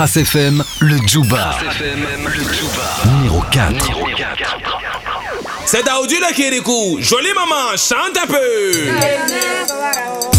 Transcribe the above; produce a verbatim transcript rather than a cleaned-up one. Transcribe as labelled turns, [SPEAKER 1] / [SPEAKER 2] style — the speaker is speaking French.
[SPEAKER 1] Trace F M, le Djouba. Numéro quatre.
[SPEAKER 2] C'est Daoudi le Kirikou. Jolie maman, chante un peu.